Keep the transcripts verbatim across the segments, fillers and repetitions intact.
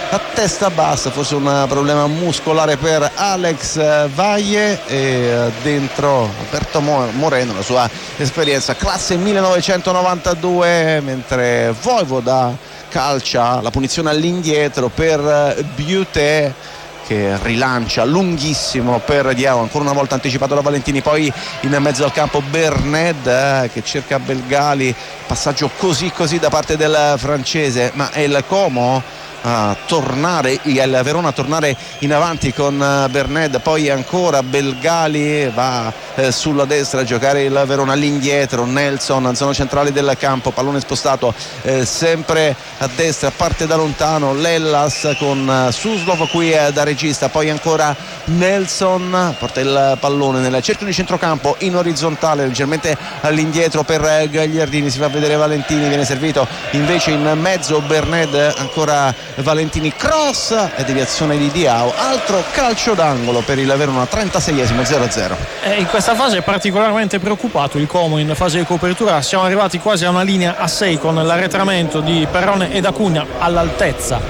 a testa bassa, forse un problema muscolare per Alex Valle, e dentro Alberto Moreno, la sua esperienza classe millenovecentonovantadue, mentre Vojvoda calcia la punizione all'indietro per Buté, che rilancia lunghissimo per Diao, ancora una volta anticipato da Valentini, poi in mezzo al campo Berned eh, che cerca Belgali, passaggio così così da parte del francese, ma è il Como a tornare, il Verona a tornare in avanti con Berned, poi ancora Belgali va eh, sulla destra a giocare il Verona all'indietro, Nelson zona centrale del campo, pallone spostato eh, sempre a destra, parte da lontano Lellas con uh, Suslov qui eh, da regista, poi ancora Nelson porta il pallone nel cerchio di centrocampo in orizzontale, leggermente all'indietro per eh, Gagliardini, si fa vedere Valentini, viene servito invece in mezzo Berned, ancora Valentini, cross e deviazione di Diao, altro calcio d'angolo per il Verona, trentaseiesimo, zero a zero. Eh, in questa fase è particolarmente preoccupato il Como in fase di copertura, siamo arrivati quasi a una linea a sei con l'arretramento di Perrone ed Acuna all'altezza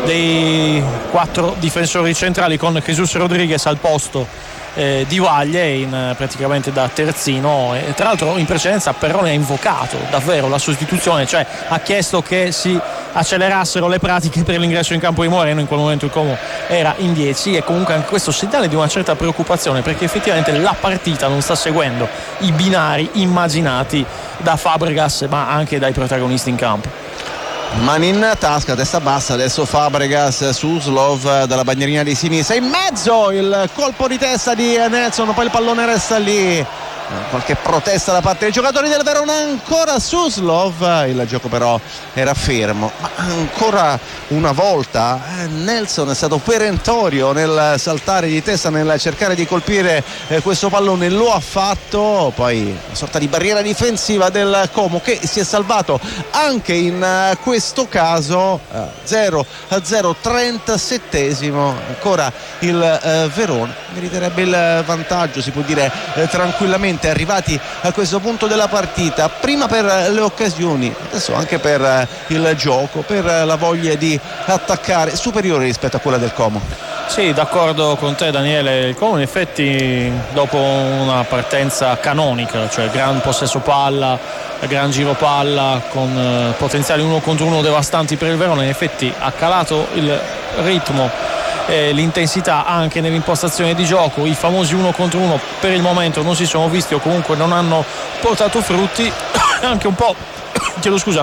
dei quattro difensori centrali, con Jesus Rodriguez al posto Eh, di Vaglie in, praticamente da terzino, e tra l'altro in precedenza Perrone ha invocato davvero la sostituzione, cioè ha chiesto che si accelerassero le pratiche per l'ingresso in campo di Moreno, in quel momento il Como era in dieci, e comunque anche questo segnale di una certa preoccupazione, perché effettivamente la partita non sta seguendo i binari immaginati da Fabregas ma anche dai protagonisti in campo. Mani in tasca, testa bassa, adesso Fabregas, Suslov dalla bandierina di sinistra, in mezzo il colpo di testa di Nelson, poi il pallone resta lì, qualche protesta da parte dei giocatori del Verona, ancora Suslov, il gioco però era fermo, ma ancora una volta eh, Nelson è stato perentorio nel saltare di testa, nel cercare di colpire eh, questo pallone, lo ha fatto, poi una sorta di barriera difensiva del Como che si è salvato anche in eh, questo caso, eh, zero a zero, trentasettesimo, ancora il eh, Verona meriterebbe il vantaggio, si può dire eh, tranquillamente, arrivati a questo punto della partita, prima per le occasioni, adesso anche per il gioco, per la voglia di attaccare, superiore rispetto a quella del Como. Sì, d'accordo con te Daniele, il Como in effetti dopo una partenza canonica, cioè gran possesso palla, gran giro palla con eh, potenziali uno contro uno devastanti per il Verona, in effetti ha calato il ritmo, eh, l'intensità anche nell'impostazione di gioco, i famosi uno contro uno per il momento non si sono visti o comunque non hanno portato frutti, anche un po', chiedo scusa,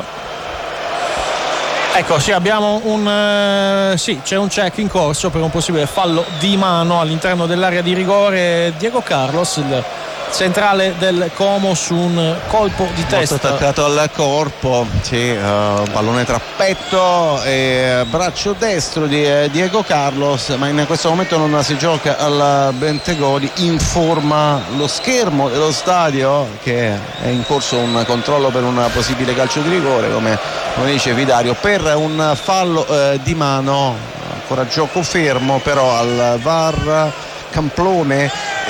ecco sì abbiamo un eh, sì c'è un check in corso per un possibile fallo di mano all'interno dell'area di rigore. Diego Carlos, il centrale del Como, su un colpo di testa molto attaccato al corpo, sì, uh, pallone tra petto e braccio destro di eh, Diego Carlos, ma in questo momento non si gioca al Bentegodi, informa lo schermo dello stadio che è in corso un controllo per un possibile calcio di rigore, come, come dice Vidario, per un fallo eh, di mano, ancora gioco fermo però al V A R. Camplone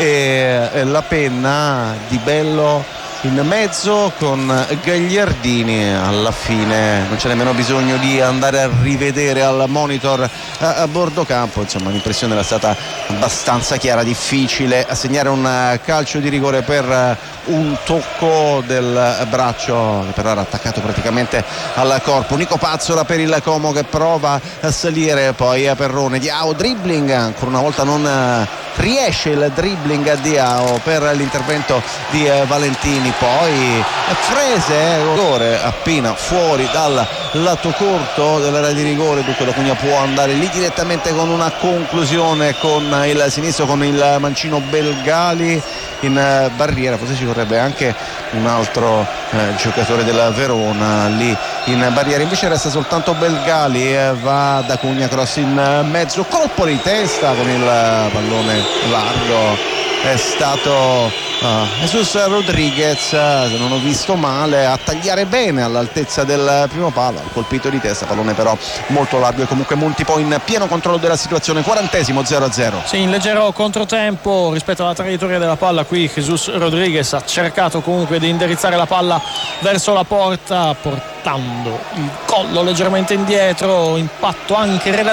e la penna di Bello in mezzo con Gagliardini, alla fine non c'è nemmeno bisogno di andare a rivedere al monitor a, a bordo campo, insomma l'impressione era stata abbastanza chiara, difficile assegnare un calcio di rigore per un tocco del braccio che però era attaccato praticamente al corpo. Nico Pazzola per il Como che prova a salire, poi a Perrone, Diao, dribbling, ancora una volta non riesce il dribbling a Diao per l'intervento di Valentini, poi Frese, rigore appena fuori dal lato corto dell'area di rigore, dunque la Cugna può andare lì direttamente con una conclusione con il sinistro, con il mancino Belgali in barriera, forse ci vorrebbe anche un altro eh, giocatore della Verona lì in barriera, invece resta soltanto Belgali, eh, va da Cugna, cross in mezzo, colpo di testa con il pallone largo, è stato uh, Jesus Rodriguez, se non ho visto male, a tagliare bene all'altezza del primo palo, colpito di testa, pallone però molto largo, e comunque Monti poi in pieno controllo della situazione, quarantesimo, zero a zero. Sì, in leggero controtempo rispetto alla traiettoria della palla, qui Jesus Rodriguez ha cercato comunque di indirizzare la palla verso la porta, portando il collo leggermente indietro, impatto anche relativamente